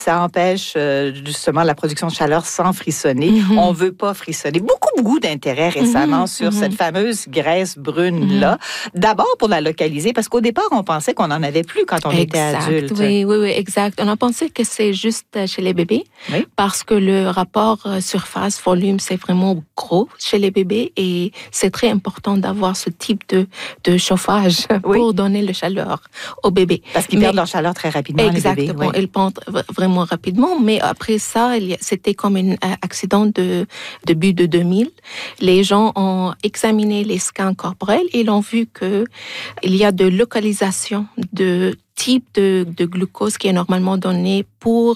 Ça empêche justement la production de chaleur sans frissonner. On veut pas frissonner. Beaucoup d'intérêt récemment sur cette fameuse graisse brune-là. D'abord pour la localiser, parce qu'au départ, on pensait qu'on n'en avait plus quand on était adulte. Oui, exact. On a pensé que c'est juste chez les bébés, parce que le rapport surface-volume, c'est vraiment gros chez les bébés et c'est très important d'avoir ce type de chauffage pour donner la chaleur aux bébés. Parce qu'ils perdent leur chaleur très rapidement, les bébés. Exactement, ils perdent vraiment rapidement, mais après ça, c'était comme un accident de début de 2000. Les gens ont examiné les scans corporels et ils ont vu qu'il y a de localisation de type de glucose qui est normalement donné pour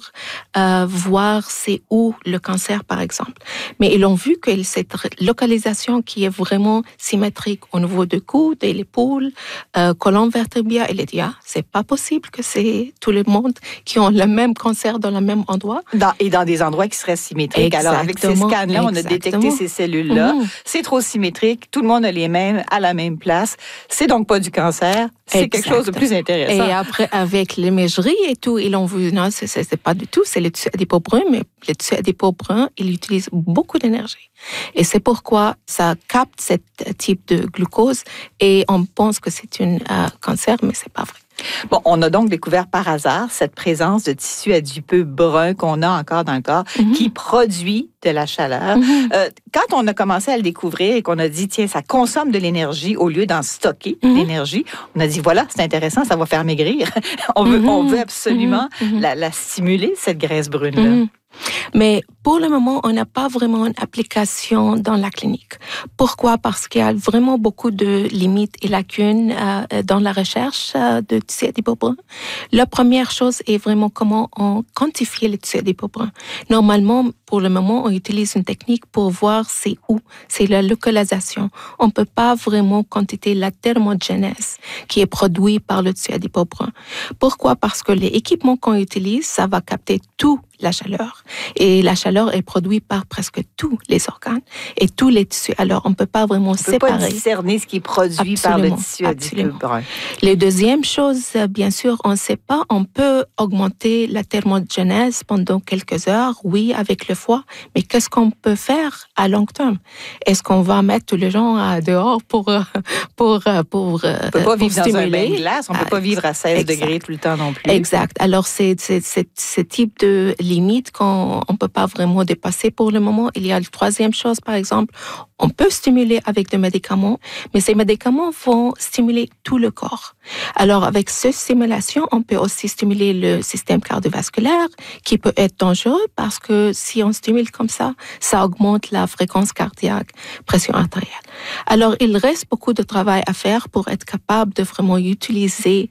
voir c'est où le cancer, par exemple. Mais ils ont vu que cette localisation qui est vraiment symétrique au niveau du coude et l'épaule, colonne vertébrale, il a dit, c'est pas possible que c'est tout le monde qui ont le même cancer dans le même endroit. Et dans des endroits qui seraient symétriques. Exactement, alors, avec ces scans-là, on a détecté ces cellules-là. C'est trop symétrique. Tout le monde a les mêmes à la même place. C'est donc pas du cancer. C'est quelque chose de plus intéressant. Et après, avec l'imagerie et tout, ils ont vu, non, c'est pas du tout, c'est le tissu adipeux brun, mais le tissu adipeux brun, il utilise beaucoup d'énergie. Et c'est pourquoi ça capte ce type de glucose et on pense que c'est un cancer, mais c'est pas vrai. Bon, on a donc découvert par hasard cette présence de tissu adipeux brun qu'on a encore dans le corps qui produit de la chaleur. Quand on a commencé à le découvrir et qu'on a dit, tiens, ça consomme de l'énergie au lieu d'en stocker l'énergie, on a dit, voilà, c'est intéressant, ça va faire maigrir. on veut absolument la stimuler, cette graisse brune-là. Mais pour le moment, on n'a pas vraiment une application dans la clinique. Pourquoi? Parce qu'il y a vraiment beaucoup de limites et lacunes dans la recherche de tissu adipeux brun. La première chose est vraiment comment on quantifie le tissu adipeux brun. Normalement, pour le moment, on utilise une technique pour voir c'est où, c'est la localisation. On ne peut pas vraiment quantifier la thermogenèse qui est produite par le tissu adipeux brun. Pourquoi? Parce que les équipements qu'on utilise, ça va capter tout la chaleur. Et la chaleur est produite par presque tous les organes et tous les tissus. Alors, on ne peut pas vraiment séparer. On ne peut pas discerner ce qui est produit par le tissu adipeux brun. La deuxième chose, bien sûr, on ne sait pas. On peut augmenter la thermogenèse pendant quelques heures, oui, avec le foie. Mais qu'est-ce qu'on peut faire à long terme? Est-ce qu'on va mettre tous les gens dehors pour on ne peut pas vivre stimuler? Dans un bain de glace. On ne peut pas vivre à 16 degrés tout le temps non plus. Exact. Alors, c'est ce type de limite qu'on ne peut pas vraiment dépasser pour le moment. Il y a la troisième chose, par exemple, on peut stimuler avec des médicaments, mais ces médicaments vont stimuler tout le corps. Alors, avec cette stimulation, on peut aussi stimuler le système cardiovasculaire, qui peut être dangereux parce que si on stimule comme ça augmente la fréquence cardiaque, pression artérielle. Alors, il reste beaucoup de travail à faire pour être capable de vraiment utiliser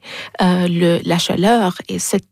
la chaleur et cette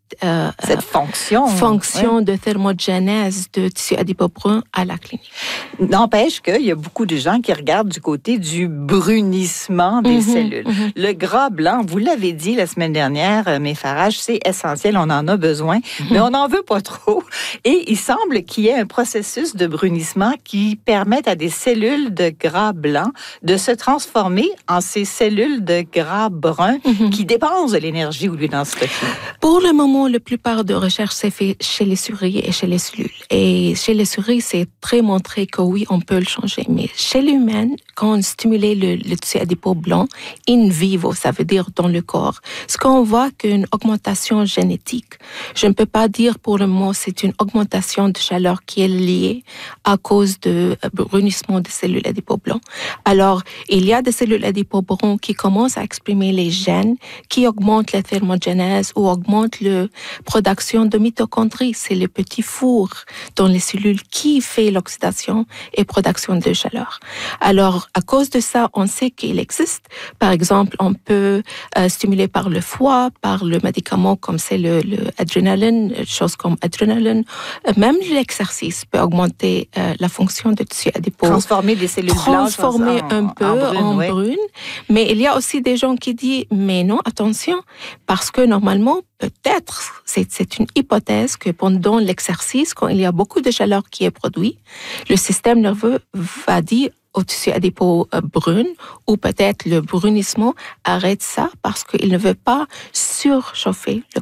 fonction de thermogenèse de tissu adipeux brun à la clinique. N'empêche qu'il y a beaucoup de gens qui regardent du côté du brunissement des cellules. Le gras blanc, vous l'avez dit la semaine dernière, mes Farage, c'est essentiel, on en a besoin, mais on n'en veut pas trop. Et il semble qu'il y ait un processus de brunissement qui permette à des cellules de gras blanc de se transformer en ces cellules de gras brun qui dépensent de l'énergie au lieu d'en stocker. Pour le moment, la plupart de recherches s'est fait chez les souris et chez les cellules. Et chez les souris, c'est très montré que oui, on peut le changer. Mais chez l'humain, quand on stimulait le tissu adipeux blanc in vivo, ça veut dire dans le corps, ce qu'on voit qu'une augmentation génétique. Je ne peux pas dire pour le moment c'est une augmentation de chaleur qui est liée à cause de brunissement des cellules adipeux blancs. Alors, il y a des cellules adipeux blancs qui commencent à exprimer les gènes qui augmentent la thermogenèse ou augmentent la production de mitochondries. C'est le petit four dans les cellules qui fait l'oxydation et production de chaleur. Alors, à cause de ça, on sait qu'il existe. Par exemple, on peut stimuler par le foie, par le médicament comme c'est le adrénaline, choses comme adrénaline. Même l'exercice peut augmenter la fonction du tissu adipeux. Transformer des cellules blanches en brune. Mais il y a aussi des gens qui disent, mais non, attention, parce que normalement, peut-être, c'est une hypothèse que pendant l'exercice, quand il y a beaucoup de chaleur qui est produite, le système nerveux va dire au tissu adipeux brune, ou peut-être le brunissement arrête ça parce qu'il ne veut pas surchauffer le corps.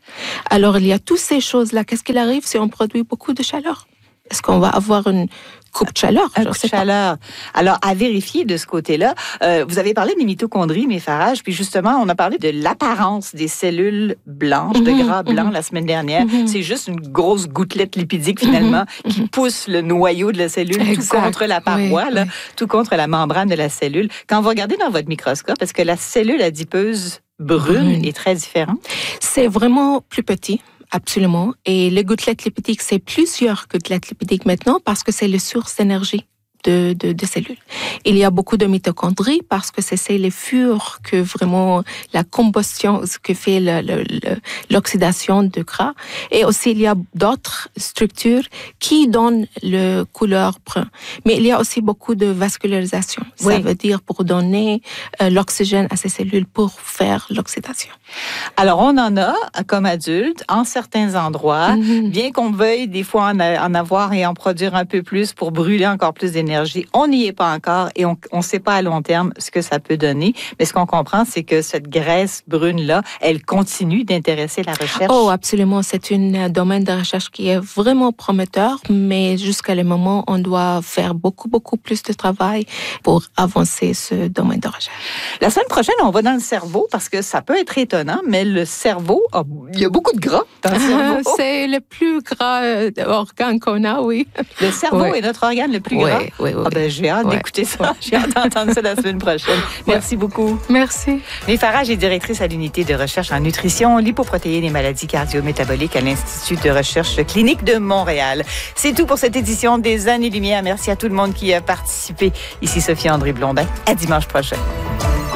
Alors, il y a toutes ces choses-là. Qu'est-ce qu'il arrive si on produit beaucoup de chaleur? Est-ce qu'on va avoir une coupe de chaleur? Un coup de chaleur. Alors, à vérifier de ce côté-là, vous avez parlé des mitochondries, mes Farage, puis justement, on a parlé de l'apparence des cellules blanches, de gras blanc la semaine dernière. C'est juste une grosse gouttelette lipidique, finalement, qui pousse le noyau de la cellule tout contre la paroi, là, tout contre la membrane de la cellule. Quand vous regardez dans votre microscope, est-ce que la cellule adipeuse brune est très différente? C'est vraiment plus petit. Absolument. Et les gouttelettes lipidiques, c'est plusieurs gouttelettes lipidiques maintenant parce que c'est les sources d'énergie de cellules. Il y a beaucoup de mitochondries parce que c'est les furs que vraiment la combustion, ce que fait l'oxydation de gras. Et aussi, il y a d'autres structures qui donnent le couleur brun. Mais il y a aussi beaucoup de vascularisation. Ça veut dire pour donner l'oxygène à ces cellules pour faire l'oxydation. Alors, on en a comme adultes en certains endroits, bien qu'on veuille des fois en avoir et en produire un peu plus pour brûler encore plus d'énergie. On n'y est pas encore et on ne sait pas à long terme ce que ça peut donner. Mais ce qu'on comprend, c'est que cette graisse brune-là, elle continue d'intéresser la recherche. Oh, absolument. C'est un domaine de recherche qui est vraiment prometteur, mais jusqu'à le moment, on doit faire beaucoup, beaucoup plus de travail pour avancer ce domaine de recherche. La semaine prochaine, on va dans le cerveau parce que ça peut être étonnant, mais le cerveau, il y a beaucoup de gras dans le cerveau. C'est le plus gras organe qu'on a, oui. Le cerveau est notre organe le plus gras? Oui. Ah ben, j'ai hâte d'écouter ça. J'ai hâte d'entendre ça la semaine prochaine. Merci beaucoup. Merci. Mé Farage est directrice à l'unité de recherche en nutrition, lipoprotéines et maladies cardio-métaboliques à l'Institut de recherche clinique de Montréal. C'est tout pour cette édition des Années-Lumière. Merci à tout le monde qui a participé. Ici Sophie André Blondin. À dimanche prochain.